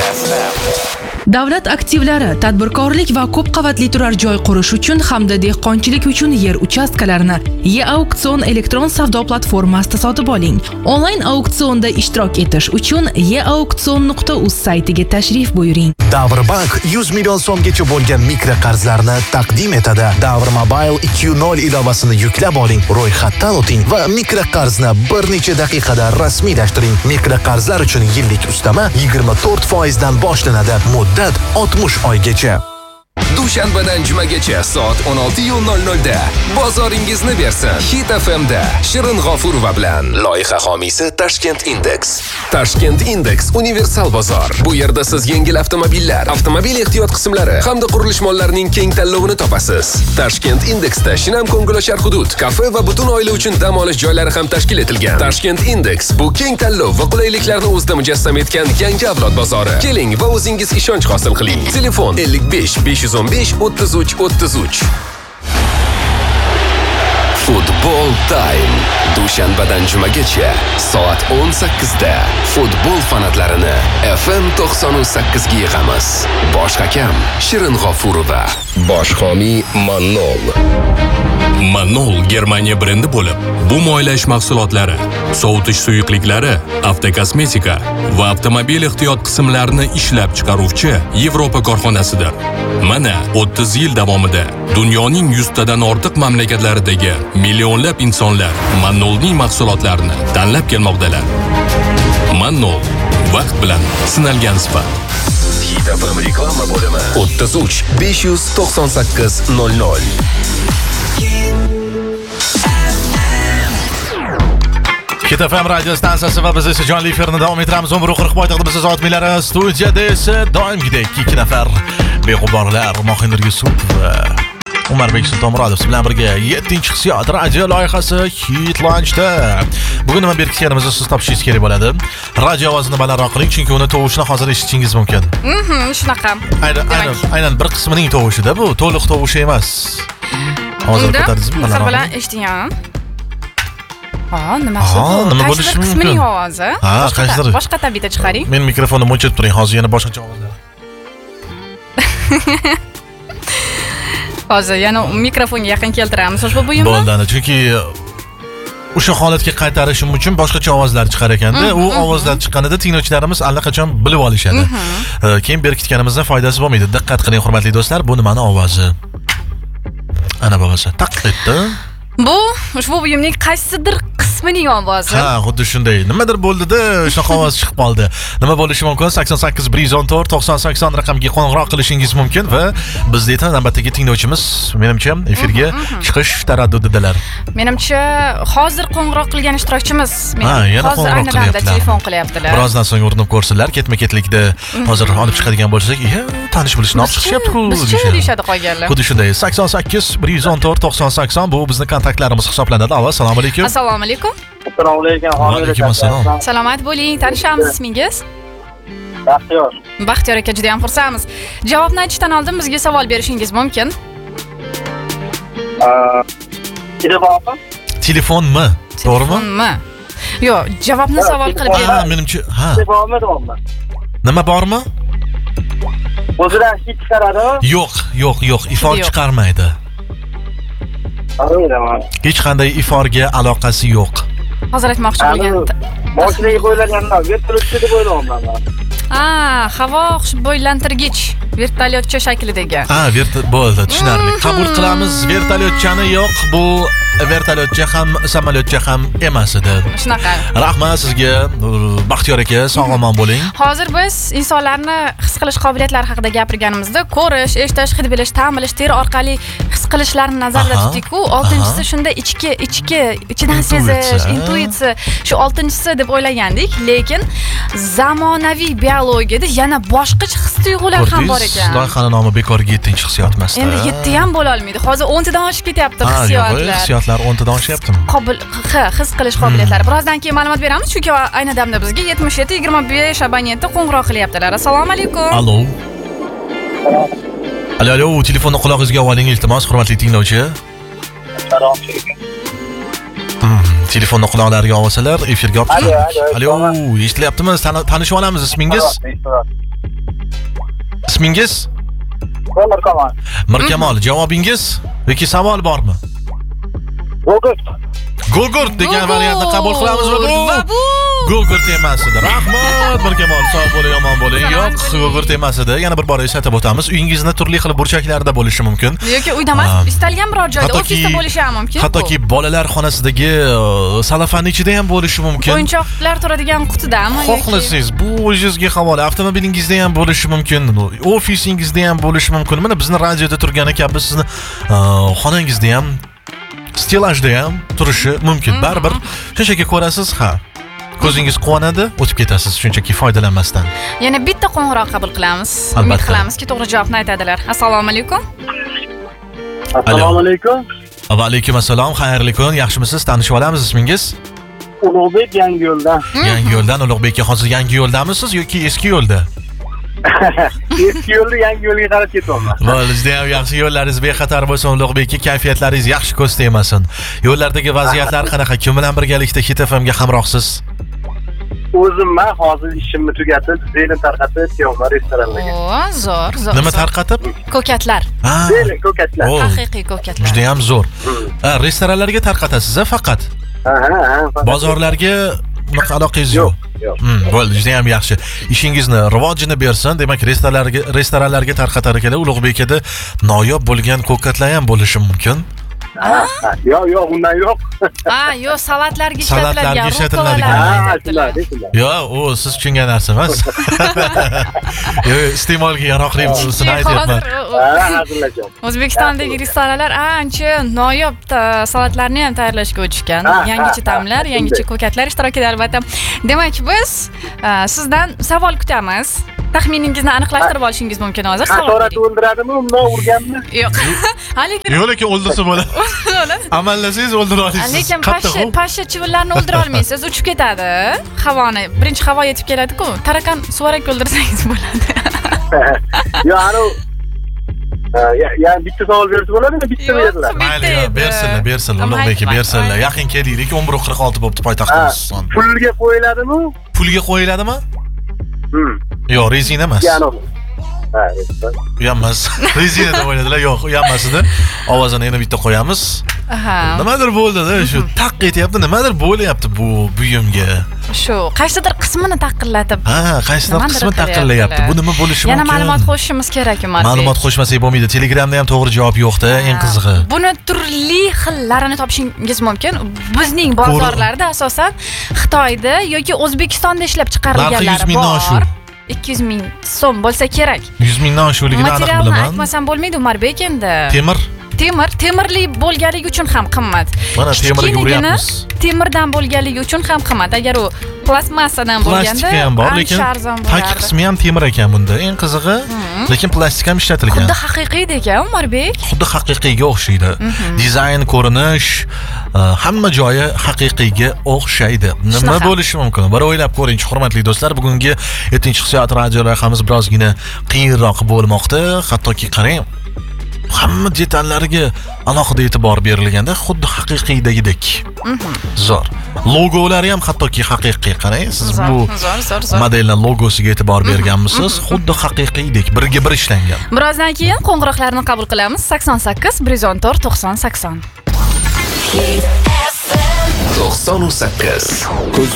Davlat aktivlari, tadbirkorlik va ko'p qavatli turar joy qurish uchun hamda dehqonchilik uchun yer uchastkalarini e-auksion elektron savdo platformasida sotib oling. Onlayn auksionda ishtirok etish uchun eauksion.uz saytiga tashrif buyuring. Davrbank 100 million so'mgacha bo'lgan mikroqarzlarni taqdim etadi. Davr Mobile 2.0 ilovasini yuklab oling, ro'yxatdan o'ting va mikroqarzni bir necha daqiqada rasmiylashtiring. Mikroqarzlar uchun yillik ustama 24% dan boshlanadi. Muddat 60 oygacha. Dushanbadan jumagacha soat 16:00 da bozoringizni bersin. Hit FM'da Shirin G'ofurova bilan. Loyiha homiysi Tashkent Index. Tashkent Index universal bozor. Bu yerda siz yengil avtomobillar, avtomobil ehtiyot qismlari hamda qurilish mollarining keng tanlovini topasiz. Tashkent Indexda shinam ko'ngilochar hudud, kafe va butun oila uchun dam olish joylari ham tashkil etilgan. Tashkent Index bu keng tanlov va qulayliklarni o'zida mujassam etgan yangi avlod bozori. Keling va o'zingiz ishonch hosil qiling. Telefon 55 515 33 33. Futbol Time. Dushanbadan jumagacha soat 18 da futbol fanatlarini FM 98 ga yig'amiz. Bosh hakam Shirin G'ofurova. Bosh homiy Manol. Manol Germaniya brendi bo'lib, bu moylash mahsulotlari, sovutish suyuqliklari, avtokosmetika va avtomobil ehtiyot qismlarini ishlab chiqaruvchi Yevropa korxonasidir. Mana 30 yil davomida dunyoning 100 tadan ortiq mamlakatlaridagi millionlab insonlar Manolning mahsulotlarini tanlab kelmoqdalar. Manol vaqt bilan sinalgan sifat. Hit FM reklama bo'limi 33 598 00. Hit FM radio stansiyasi va biz esa jonli efirni davom ettiramiz. 11:40 poytaxtimiz soat millari studiyada esa doimgidek 2 nafar beg'uborlar Mohinder Yusuf va Umarbek Sultonmurodov bilan birga 7-hissiyot radio loyihasi Hit Launchda. Bugun nima berkitganimizni siz topishingiz kerak bo'ladi. Radio ovozini balandroq qiling, chunki uni tovushini hozir eshitishingiz mumkin. Shunaqa. Aynan bir qismining tovushida, bu to'liq tovushi emas. Hozir ko'tardingizmi? Misol bilan eshiting. Nima bo'lishi mumkin? Qismining ovozi. Qaysidir? Boshqa tabiiyda chiqaring. Men mikrofonimni o'chirib turing, hozir yana boshqacha ovozlar. Hozir yana mikrofonga yaqin keltiramiz ushbu buyumni. Bo'ldi, chunki o'sha holatga qaytarishim uchun boshqacha ovozlar chiqar ekanda, u ovozlar chiqqanida tinglovchilarimiz allaqachon bilib olishadi. Keyin berkitganimizdan foydasi bo'lmaydi. Diqqat qiling, hurmatli do'stlar, bu nimani ovozi? Ana bo'lsa, taqlidda. Bu ushbu buyumning qaysidir qismining ovozi. Xuddi shunday. Nimadir bo'ldi-da, shunaqa ovoz chiqib qoldi. Nima bo'lishi mumkin? 88 114 9080 raqamga qo'ng'iroq qilishingiz mumkin va bizda navbatdagi tinglovchimiz menimcha efirga chiqish taraddudidalar. Menimcha hozir qo'ng'iroq qilgan ishtirokchimiz yana hozir ayni damda telefon qilyaptilar. Birozdan so'ng urinib ko'rsinlar, ketma-ketlikda hozir olib chiqadigan bo'lsak, tanish bilishni olib chiqishyapti-ku. Deyishadi qolganlar. Xuddi shunday. 88 114 9080 bu bizning kontaktlarimiz hisoblanadi. Assalomu alaykum. Assalomu alaykum. Assalomu alaykum. Alaykum assalom. Salomat bo'ling. Tanishamiz, ismingiz? Baxtiyor. Baxtiyor aka, juda ham xursandmiz. Javobni aytishdan oldin bizga savol berishingiz mumkin. Telefonmi? Telefonmi? To'g'rimi? Telefonmi? Yo'q, javobni savol qilib bering. Menimcha, Telefonmi? Nima bormi? O'zidan hit chiqaradimi? Yo'q, ifor chiqarmaydi. Hech qanday iforga aloqasi yo'q. Hozir aytmoqchi bo'lgan. Mashinaga qo'yilganlar, vertolyotchi deb o'ylayapman. Havo xushbo'ylantirgich, vertolyotcha shaklidagi. Bo'ldi, tushunarli. Qabul qilamiz, vertolyotchani yo'q, bu vertolyotcha ham, samolyotcha ham emas edi. Shunaqa. Rahmat sizga, Baxtiyor aka, sog'-omon bo'ling. Hozir biz insonlarni his qilish qobiliyatlari haqida gapirganimizda, ko'rish, eshitish, hid bilish, ta'm bilish, teri orqali his qilishlarni nazarda tutdik-ku. 6-inchisi shunda ichidan sezish, intuitsiya, shu 6-inchisi deb o'ylagandik, lekin zamonaviy biologiyada yana boshqacha his-tuyg'ular ham bor ekan. Loyihaning nomi bekorga 7-hissiyot emas. Endi 7 ham bo'la olmaydi. Hozir 10 tadan oshib ketyapti hissiyotlar. Hissiyotlar 10 tadan oshyaptimi? His qilish qobiliyatlari. Birozdan keyin ma'lumot beramiz, chunki ayni damda bizga 77-25 abonenti qo'ng'iroq qilyaptilar. Assalomu alaykum. Alo, telefonni qulog'ingizga oling iltimos, hurmatli tinglovchi. Telefonni quloqlariga olsalar, efirga olib chiqing. Alo, eshitilyaptimi? Tanishib olamiz, ismingiz? Ismingiz? Mirkamol. Mirkamol, javobingiz yoki savol bormi? Gogurt degan variantni qabul qilamiz va bu Gogurt emas edi. Rahmat Mirkamol, sog' bo'ling, omon bo'ling. Yo'q, Gogurt emas edi. Yana bir bor eslatib o'tamiz. Uyingizni turli xil burchaklarda bo'lishi mumkin. Yoki uyda emas, istalgan biror joyda, ofisda bo'lishi ham mumkin. Hattoki bolalar xonasidagi salafanning ichida ham bo'lishi mumkin. O'yinchoqlar turadigan qutidami yoki xohlasangiz bu o'zingizga havola. Avtomobilingizda ham bo'lishi mumkin, ofisingizda ham bo'lishi mumkin. Mana bizni radioda turgani kabi sizni xonangizda ham stilajda ham turishi mumkin. Baribir shunchaki ko'rasiz, ko'zingiz quvonadi, o'tib ketasiz shunchaki foydalanmasdan. Yana bitta qo'ng'iroq qabul qilamiz. Umid qilamizki, to'g'ri javobni aytadilar. Assalomu alaykum. Assalomu alaykum. Va alaykum assalom, xayrli kun. Yaxshimisiz? Tanishib olamiz ismingiz? Ulug'bek Yangiyo'ldan. Yangiyo'ldan. Ulug'bek, hozir Yangiyo'ldamisiz yoki eski yo'lda? Eski yo'lda yangi yo'lga qarab ketyapman. Bo'ldi, juda ham yaxshi. Yo'llaringiz bexatar bo'lsin, Ulug'bek, kayfiyatlaringiz yaxshi ko'z tegmasin. Yo'llardagi vaziyatlar qanaqa? Kim bilan birgalikda Hit FMga hamrohsiz? O'zimman hozir ishimni tugatib, zelin tarqatib ketyapman restoranlarga. Zo'r. Nima tarqatib? Ko'katlar. Zelin ko'katlar. Haqiqiy ko'katlar. Juda ham zo'r. Restoranlarga tarqatasiz-a faqat? Bozorlarga bunaqa aloqangiz yo'q. Bo'ldi, juda ham yaxshi. Ishingizni rivojini bersin. Demak, restoranlarga tarqatar ekanlar. Ulug'bek aka noyob bo'lgan ko'katlar ham bo'lishi mumkin. Yo'q, undan yo'q. Yo'q, salatlarga ishlatiladigan. Yo'q, u siz tushungan narsa emas. Yo'q, iste'molga yaroqlisini aytyapman. O'zbekistondagi restoranlar ancha noyob salatlarni ham tayyorlashga o'tishgan. Yangicha ta'mlar, yangicha ko'katlar ishtirokida albatta. Demak, biz sizdan savol kutamiz. Taxminingizni aniqlashtirib olishingiz mumkin hozir. Hasharotni o'ldiradimi, undan urganmi? Yo'q. Lekin o'ldirsa bo'ladi. Amallasangiz o'ldira olasiz. Lekin pashsha chivinlarni o'ldira olmaysiz, uchib ketadi. Havoni, birinchi havo yetib keladi-ku. Tarakan suvarak o'ldirsangiz bo'ladi. Yo'q, yani bitta savol bersa bo'ladimi? Bitta beriladi. Mayli, bersinlar, Ulug'bek, bersinlar. Yaqin kelaylik, 11:46 bo'libdi poytaxtimiz. Pulga qo'yiladimi? Pulga qo'yiladimi? Yo'q, rezina emas. Uyammas. Rezina deb o'yladilar. Yo'q, uyammas edi. Ovozini yana bitta qo'yamiz. Nimadir bo'ldi-da, shu taq etyapti, nimadir bo'lyapti bu buyumga. Shu qaysidir qismini taqillatib. Qaysidir qismini taqillayapti. Bu nima bo'lishi mumkin? Yana ma'lumot qo'shishimiz kerak emas. Ma'lumot qo'shmasak bo'lmaydi. Telegramda ham to'g'ri javob yo'q-da, eng qizig'i. Buni turli xillarini topishingiz mumkin. Bizning bozorlarda asosan Xitoyda yoki O'zbekistonda ishlab chiqarilganlari bor. 200 ming so'm bo'lsa kerak. 100 mingdan oshuligini aniq bilaman. Materialni aytmasam bo'lmaydi, Umbek endi. Temirli bo'lganligi uchun ham qimmat. Mana temirga uryapmiz. Temirdan bo'lganligi uchun ham qimmat. Agar u plastmassadan bo'lganda, plastik ham bor, lekin tagi qismi ham temir ekan bunda. Eng qizig'i, lekin plastik ham ishlatilgan. Xuddi haqiqiydek-a, Umbek? Xuddi haqiqiyga o'xshaydi. Dizayn, ko'rinish, hamma joyi haqiqiyga o'xshaydi. Nima bo'lishi mumkin? Bir o'ylab ko'ring, hurmatli do'stlar. Bugungi 7-soat radio loyihamiz birozgina qiyinroq bo'lmoqda. Hattoki qarang, hamma detallariga alohida e'tibor berilganda xuddi haqiqiydagidek. Zo'r. Logolari ham hattoki haqiqiy. Qarang, siz bu modelning logosiga e'tibor berganmisiz? Xuddi haqiqiydek, birga bir ishlangan. Birozdan keyin qo'ng'iroqlarni qabul qilamiz. 88 114 90 80. 98. Ko'z